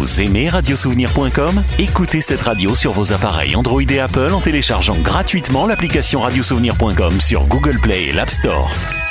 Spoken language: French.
Vous aimez radiosouvenir.com? Écoutez cette radio sur vos appareils Android et Apple en téléchargeant gratuitement l'application radiosouvenir.com sur Google Play et l'App Store.